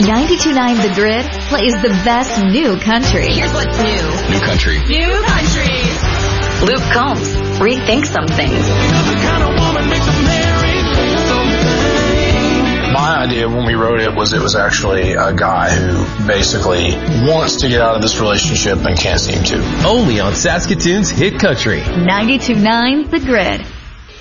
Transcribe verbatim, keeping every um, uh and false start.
ninety-two point nine The Grid plays the best new country. Here's what's new. New country. New country. Luke Combs, Rethink Some Things. My idea when we wrote it was it was actually a guy who basically wants to get out of this relationship and can't seem to. Only on Saskatoon's Hit Country. ninety-two point nine The Grid.